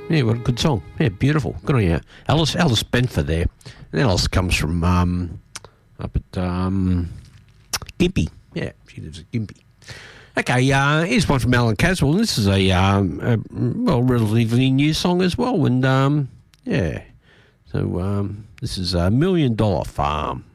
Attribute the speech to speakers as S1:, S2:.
S1: Yeah, what a good song. Yeah, beautiful. Good on you. Alice Benford there. And Alice comes from up at Gympie. Yeah, she lives at Gympie. Okay, here's one from Alan Caswell. This is a relatively new song as well. And, yeah. So, this is $1 Million Farm.